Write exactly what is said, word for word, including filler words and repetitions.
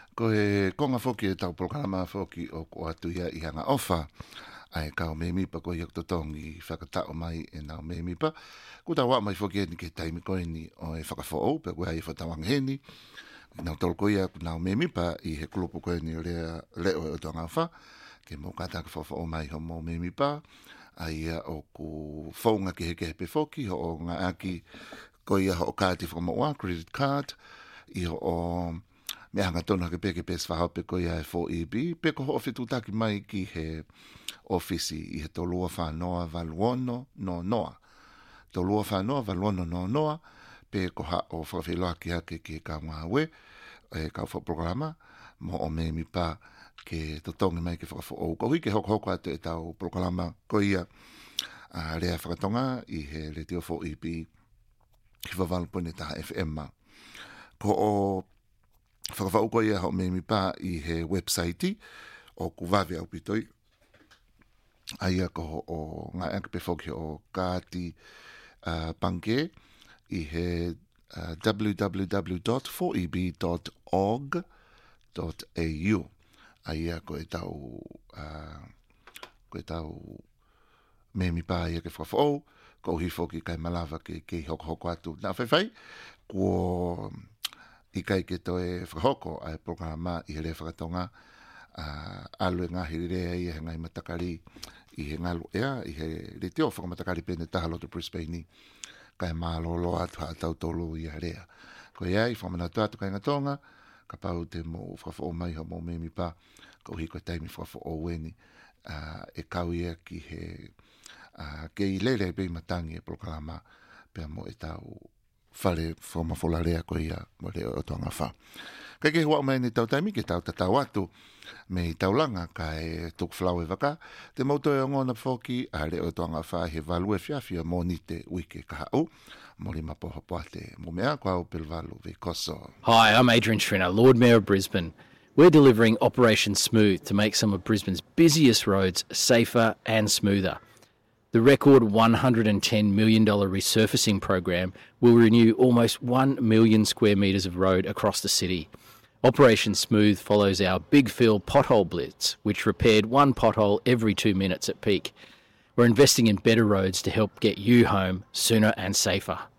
Ko e konga foki e tau programa foki o ko atu ia i hanga ofa. Ai ka o me mipa ko i oktotongi whakatao mai e nao me mipa. Ko ta wa mai foki e ni ke taimi ko ni o e whakafo o pe ko hai whatawang heni. Nau tol ko ia nao me mipa i he kulupu ko ni rea leo e o tonga ofa. Ke mo kata ka whawha o mai ho mo me mipa. Ai ia o ku whaunga ke heke hepe foki ho o ngā aki ko ia ho o kāti whakamoa, credit card. I ho o me hanga tonu ke peke pes whahape ko ia e four E B. Peko ho ofitu taki mai ki he ofisi i he tolua whanoa valuono no noa. Tolua whanoa valuono no noa. Peko ha o whawhiloa ki hake ki ka ngawe. E ka wha programa. Mo o me mi pa ke totongi mai ke whakafo o. Ko hui ke hoko hoko atu e tau programa ko ia a rea whakatonga i he le teo four E B. Ki whawalo pone taha F M ma. Ko o whakawhau ko ia hao me mi pā i he website o kuwawe au pitoi. Aia ko o ngā anka pe whoki o kāti uh, pange i he uh, w w w dot four e b dot org dot a u. Aia ko e tau uh, ko e tau me mi pā ia ke whakawhau. Ko hi whoki kai malawa ke ke hoko hoko atu. Nā whaiwhai, ko i kai ke toe whakahoko ai programa i he rea whakatonga uh, alu e ngahi rea i he ngai matakari i he ngalu ea i he re teo whakamatakari pene taha loto Brisbane kai mālolo atu ha tau tolu i he rea. Ko ia i whamanatu atu kai ngatonga ka pau te mo whakafo mai ho mo me mi pa ko hi ko taimi whakafo o weni uh, e kau ia ki he uh, ke i lere pe matangi e programa pe mo e tau whare whamawholarea ko ia mo reo o tonga wha. Kai ke hua mai ni tau taimi ke tau tatau atu me i taulanga ka e tuk flau e waka te mauto e ngona whoki a reo o tonga wha he value fiafia mo ni te wike ka hau mo li mapoha poate mo mea kwa au pilvalu ve koso. Hi, I'm Adrian Schrinner, Lord Mayor of Brisbane. We're delivering Operation Smooth to make some of Brisbane's busiest roads safer and smoother. The record one hundred ten million dollars resurfacing program will renew almost one million square metres of road across the city. Operation Smooth follows our Big Fill pothole blitz, which repaired one pothole every two minutes at peak. We're investing in better roads to help get you home sooner and safer.